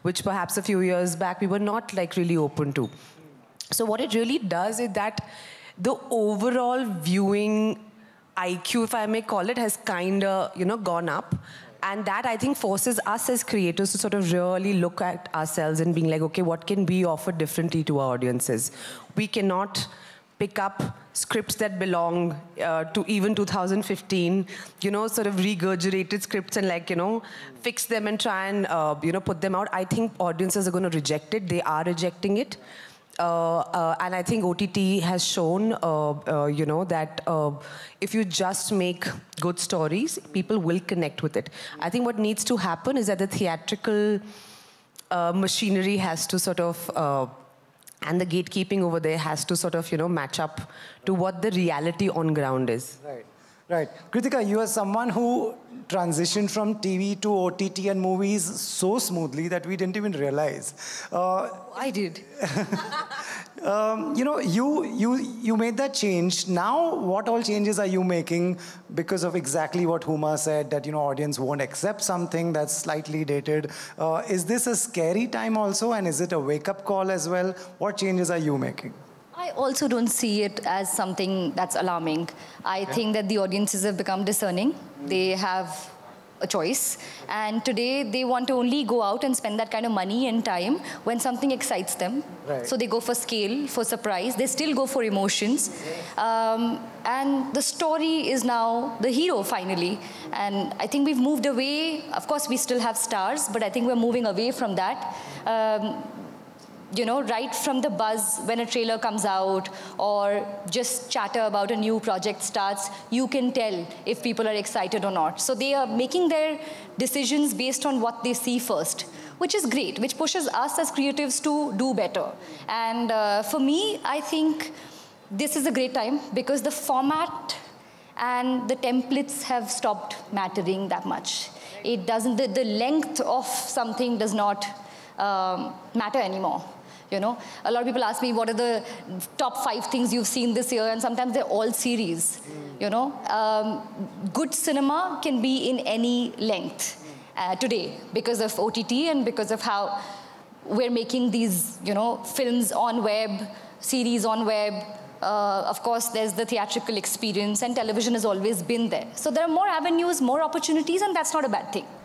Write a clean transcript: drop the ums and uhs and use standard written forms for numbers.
which perhaps a few years back we were not like really open to. So what it really does is that the overall viewing IQ, if I may call it, has kind of, gone up. And that, I think, forces us as creators to sort of really look at ourselves and being like, okay, what can we offer differently to our audiences? We cannot pick up scripts that belong to even 2015, sort of regurgitated scripts and fix them and try and, put them out. I think audiences are going to reject it. They are rejecting it. And I think OTT has shown, that if you just make good stories, people will connect with it. I think what needs to happen is that the theatrical machinery has to sort of, and the gatekeeping over there has to sort of, match up to what the reality on ground is. Right. Right. Kritika, you are someone who transitioned from TV to OTT and movies so smoothly that we didn't even realize. I did. You made that change. Now, what all changes are you making because of exactly what Huma said, that, audience won't accept something that's slightly dated? Is this a scary time also, and is it a wake-up call as well? What changes are you making? I also don't see it as something that's alarming. I think that the audiences have become discerning. They have a choice. And today, they want to only go out and spend that kind of money and time when something excites them. Right. So they go for scale, for surprise. They still go for emotions. And the story is now the hero, finally. And I think we've moved away. Of course, we still have stars, but I think we're moving away from that. Right from the buzz when a trailer comes out or just chatter about a new project starts, you can tell if people are excited or not. So they are making their decisions based on what they see first, which is great, which pushes us as creatives to do better. And for me, I think this is a great time because the format and the templates have stopped mattering that much. It doesn't, the length of something does not matter anymore. A lot of people ask me, what are the top 5 things you've seen this year? And sometimes they're all series, Good cinema can be in any length today because of OTT and because of how we're making these, films on web, series on web. Of course, there's the theatrical experience, and television has always been there. So there are more avenues, more opportunities, and that's not a bad thing.